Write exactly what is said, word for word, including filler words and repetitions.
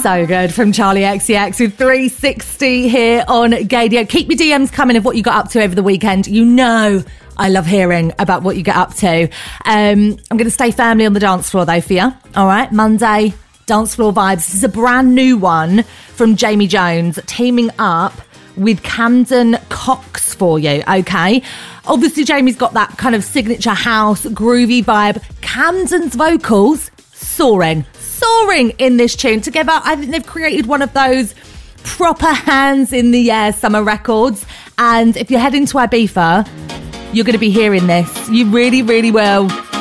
So good from Charlie X C X with three sixty here on Gaydio. Keep your D Ms coming of what you got up to over the weekend. You know I love hearing about what you get up to. Um, I'm going to stay firmly on the dance floor though for you. All right, Monday, dance floor vibes. This is a brand new one from Jamie Jones teaming up with Camden Cox for you, okay? Obviously, Jamie's got that kind of signature house, groovy vibe. Camden's vocals, soaring, soaring in this tune. Together, I think they've created one of those proper hands in the air summer records. And if you're heading to Ibiza, you're going to be hearing this. You really, really will.